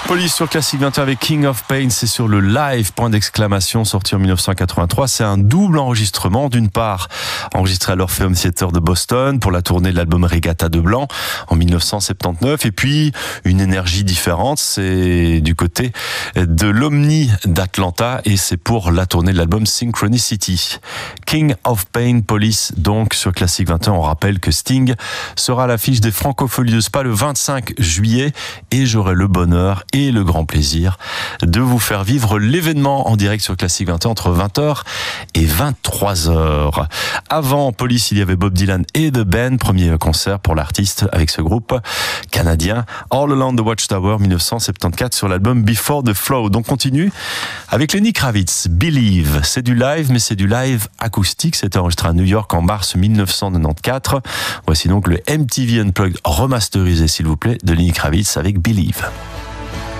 Police sur Classic 21 avec King of Pain, c'est sur le live, point d'exclamation, sorti en 1983. C'est un double enregistrement. D'une part, enregistré à l'Orpheum Theatre de Boston pour la tournée de l'album Regatta de Blanc en 1979. Et puis, une énergie différente, c'est du côté de l'Omni d'Atlanta et c'est pour la tournée de l'album Synchronicity. King of Pain, Police, donc sur Classic 21. On rappelle que Sting sera à l'affiche des Francopholies de Spa le 25 juillet et j'aurai le bonheur et le grand plaisir de vous faire vivre l'événement en direct sur Classic 21 entre 20h et 23h. Avant Police, il y avait Bob Dylan et The Band, premier concert pour l'artiste avec ce groupe canadien, All Along the Watchtower 1974 sur l'album Before the Flow. Donc continue avec Lenny Kravitz, Believe. C'est du live, mais c'est du live acoustique. C'était enregistré à New York en mars 1994. Voici donc le MTV Unplugged remasterisé, s'il vous plaît, de Lenny Kravitz avec Believe.